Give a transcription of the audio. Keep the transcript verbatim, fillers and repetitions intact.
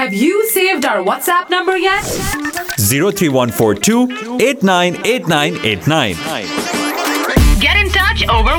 Have you saved our WhatsApp number yet? zero three one four two eight nine eight nine eight nine. Get in touch over